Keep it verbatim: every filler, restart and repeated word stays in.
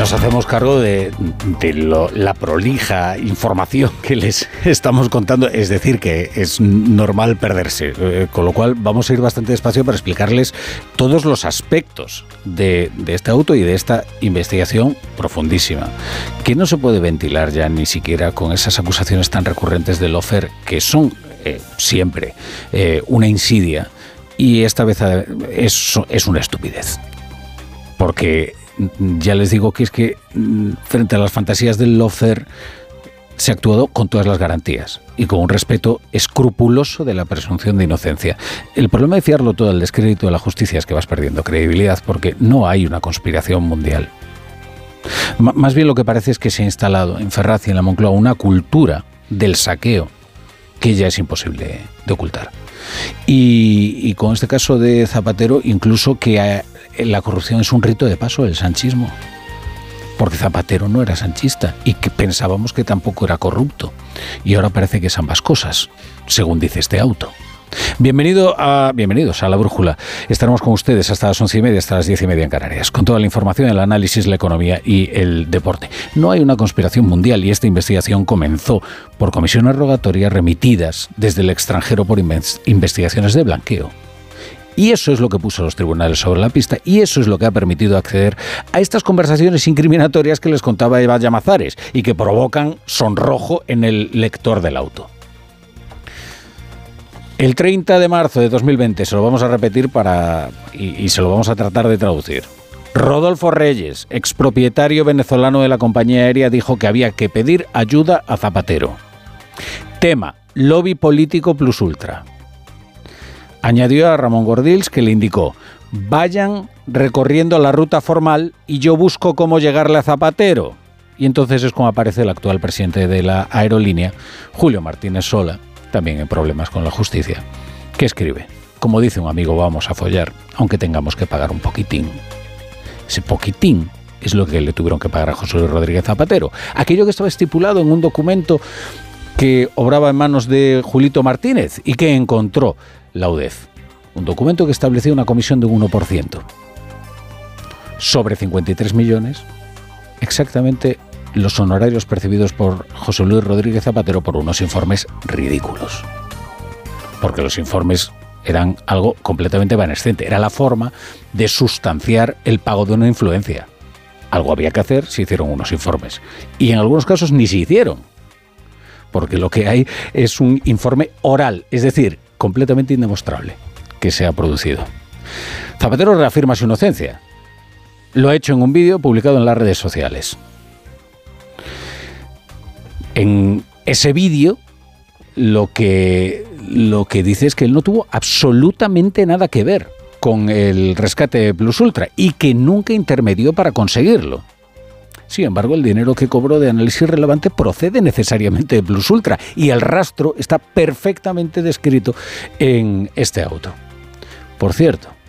Nos hacemos cargo de, de lo, la prolija información que les estamos contando, es decir, que es normal perderse, eh, con lo cual vamos a ir bastante despacio para explicarles todos los aspectos de, de este auto y de esta investigación profundísima, que no se puede ventilar ya ni siquiera con esas acusaciones tan recurrentes del lawfare, que son eh, siempre eh, una insidia, y esta vez es, es una estupidez, porque ya les digo que es que frente a las fantasías del lawfare se ha actuado con todas las garantías y con un respeto escrupuloso de la presunción de inocencia. El problema de fiarlo todo al descrédito de la justicia es que vas perdiendo credibilidad, porque no hay una conspiración mundial. M- más bien lo que parece es que se ha instalado en Ferraz y en la Moncloa una cultura del saqueo que ya es imposible de ocultar. Y, y con este caso de Zapatero, incluso que a, la corrupción es un rito de paso del sanchismo, porque Zapatero no era sanchista y que pensábamos que tampoco era corrupto, y ahora parece que es ambas cosas, según dice este auto. Bienvenido a, bienvenidos a La Brújula. Estaremos con ustedes hasta las once y media, hasta las diez y media en Canarias, con toda la información, el análisis, la economía y el deporte. No hay una conspiración mundial, y esta investigación comenzó por comisiones rogatorias remitidas desde el extranjero por investigaciones de blanqueo. Y eso es lo que puso a los tribunales sobre la pista, y eso es lo que ha permitido acceder a estas conversaciones incriminatorias que les contaba Eva Llamazares y que provocan sonrojo en el lector del auto. El treinta de marzo de dos mil veinte, se lo vamos a repetir para y, y se lo vamos a tratar de traducir. Rodolfo Reyes, expropietario venezolano de la compañía aérea, dijo que había que pedir ayuda a Zapatero. Tema: lobby político plus ultra. Añadió a Ramón Gordills, que le indicó: vayan recorriendo la ruta formal y yo busco cómo llegarle a Zapatero. Y entonces es como aparece el actual presidente de la aerolínea, Julio Martínez Sola, también en problemas con la justicia, que escribe: como dice un amigo, vamos a follar, aunque tengamos que pagar un poquitín. Ese poquitín es lo que le tuvieron que pagar a José Luis Rodríguez Zapatero. Aquello que estaba estipulado en un documento que obraba en manos de Julito Martínez y que encontró la U D E F. Un documento que establecía una comisión de un uno por ciento. Sobre cincuenta y tres millones, exactamente los honorarios percibidos por José Luis Rodríguez Zapatero por unos informes ridículos. Porque los informes eran algo completamente evanescente. Era la forma de sustanciar el pago de una influencia. Algo había que hacer, se hicieron unos informes. Y en algunos casos ni se hicieron. Porque lo que hay es un informe oral, es decir, completamente indemostrable, que se ha producido. Zapatero reafirma su inocencia. Lo ha hecho en un vídeo publicado en las redes sociales. En ese vídeo lo que, lo que dice es que él no tuvo absolutamente nada que ver con el rescate Plus Ultra y que nunca intermedió para conseguirlo. Sin embargo, el dinero que cobró de análisis relevante procede necesariamente de Plus Ultra y el rastro está perfectamente descrito en este auto. Por cierto,